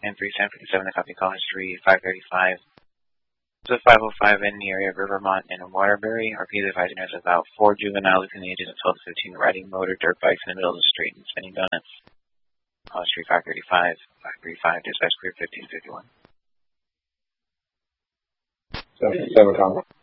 and 3757 to copy College Street, 535. So 505 in the area of Rivermont and Waterbury. Repeat advising us about 4 juveniles between the ages of 12 to 15 riding motor dirt bikes in the middle of the street and spinning donuts. College Street, 535, 535, dispatch clear 1551. 7 Tom.